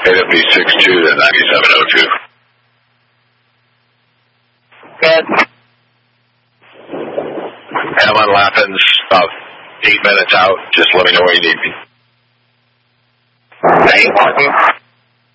AWP62 to 9702. Good. Hamlin Lappin's about 8 minutes out. Just let me know where you need me. Thank you.